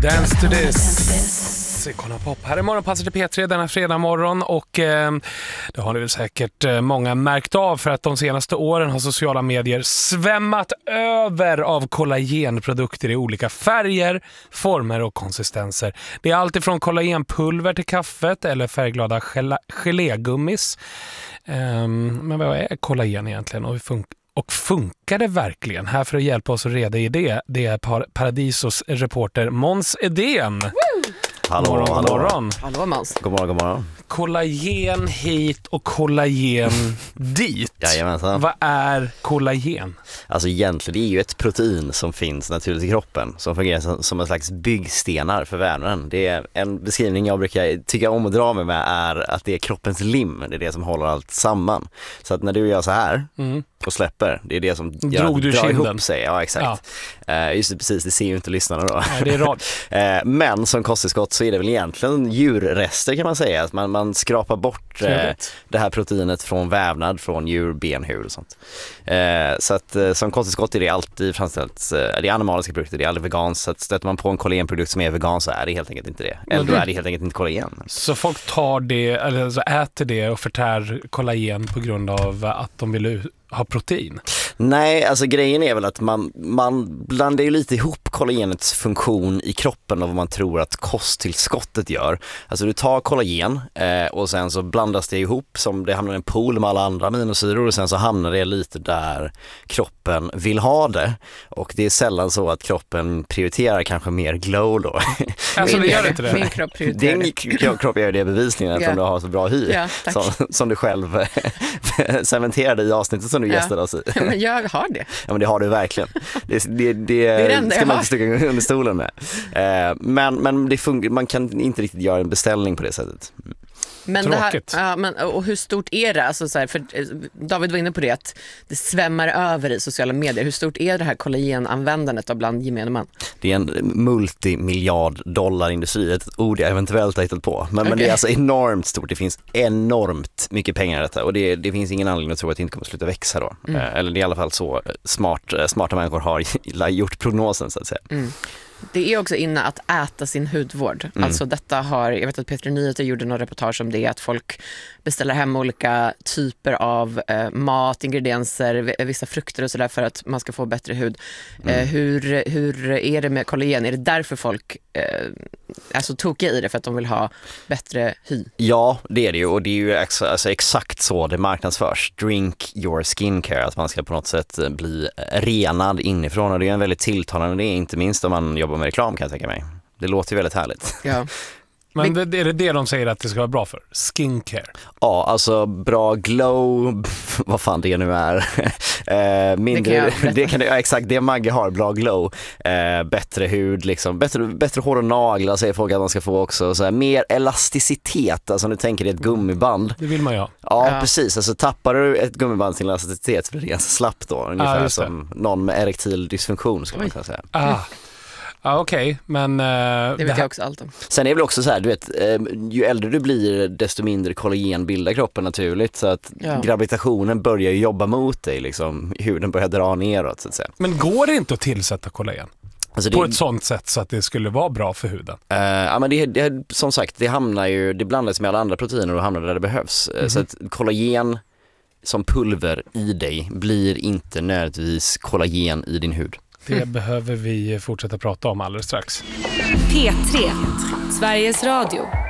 Dance to this. Kolla pop. Här är morgonpasset till P3 denna fredag morgon och det har ni väl säkert många märkt av för att de senaste åren har sociala medier svämmat över av kollagenprodukter i olika färger, former och konsistenser. Det är allt ifrån kollagenpulver till kaffet eller färgglada gelégummis. Men vad är kollagen egentligen och funkar det verkligen? Här för att hjälpa oss att reda i det är Paradisos reporter Måns Edén. Hallå. Hallå Måns. God morgon. Kollagen hit och kollagen dit. Jajamensan. Vad är kollagen? Alltså egentligen det är ju ett protein som finns naturligt i kroppen som fungerar som en slags byggstenar för vävnaden. Det är en beskrivning jag brukar tycka om att dra mig med är att det är kroppens lim. Det är det som håller allt samman. Så att när du gör så här och släpper, det är det som drar ihop sig. Ja, exakt. Ja. Just det, precis, det ser ju inte lyssnarna då. Nej, det är rad. Men som kosttillskott så är det väl egentligen djurrester kan man säga. Att man skrapar bort det här proteinet från vävnad, från djur, benhud och sånt. Så att som kosttillskott är det alltid framställt, det är animaliska produkter, det är aldrig veganskt. Så att stöter man på en kollagenprodukt som är vegan så är det helt enkelt inte det. Eller då är det helt enkelt inte kollagen. Så folk tar det, eller så äter det och förtär kollagen på grund av att de vill ha protein? Nej, alltså grejen är väl att man blandar ju lite ihop kollagenets funktion i kroppen och vad man tror att kosttillskottet gör. Alltså du tar kollagen och sen så blandas det ihop som det hamnar i en pool med alla andra aminosyror och sen så hamnar det lite där kroppen vill ha det. Och det är sällan så att kroppen prioriterar kanske mer glow då. Alltså det gör inte det? Min kropp prioriterar det. Din kropp gör det bevisningen eftersom du har så bra hy som du själv cementerade i avsnittet som du gästade oss i. Men jag har det. Ja, men det har du verkligen. Det ska man inte sticka under stolen med. Men det man kan inte riktigt göra en beställning på det sättet. Men tråkigt. Det här, och hur stort är det? Alltså så här, för David var inne på det att det svämmar över i sociala medier. Hur stort är det här kollagenanvändandet av bland gemene man? Det är en multimiljard-dollar-industri, ett ord jag eventuellt har hittat på. Men det är alltså enormt stort. Det finns enormt mycket pengar i detta och det finns ingen anledning att tro att det inte kommer att sluta växa då. Eller det är i alla fall så smarta människor har gjort prognosen så att säga. Det är också inne att äta sin hudvård. Alltså detta jag vet att Peter Nyheter gjorde någon reportage om det, att folk beställer hem olika typer av mat, ingredienser, vissa frukter och sådär för att man ska få bättre hud. Hur är det med kollagen? Är det därför folk är så tokiga i det, för att de vill ha bättre hy? Ja, det är det ju, och det är ju exakt så det marknadsförs. Drink your skincare, att man ska på något sätt bli renad inifrån, och det är en väldigt tilltalande det, inte minst om man jobbar med reklam kan jag tänka mig. Det låter ju väldigt härligt. Ja. Men är det de säger att det ska vara bra för? Skincare? Ja, alltså bra glow, vad fan det nu är. Mindre, det kan exakt det Magge har, bra glow. Bättre hud, liksom, bättre hår och naglar säger folk att man ska få också. Så här, mer elasticitet, alltså nu tänker det ett gummiband. Det vill man ju. Ja, precis. Alltså tappar du ett gummiband till elasticitet så blir det ganska slappt då. Ungefär som någon med erektil dysfunktion skulle man kunna säga. Ja, okej, men det vet jag också allt om. Sen är det väl också så här, du vet, ju äldre du blir desto mindre kollagen bildar kroppen naturligt, så att gravitationen börjar ju jobba mot dig liksom, huden börjar dra neråt så att säga. Men går det inte att tillsätta kollagen? Alltså på ett sånt sätt så att det skulle vara bra för huden? Ja, men det som sagt, det blandas med alla andra proteiner och hamnar där det behövs. Så att kollagen som pulver i dig blir inte nödvändigtvis kollagen i din hud. Det behöver vi fortsätta prata om alldeles strax. P3, Sveriges Radio.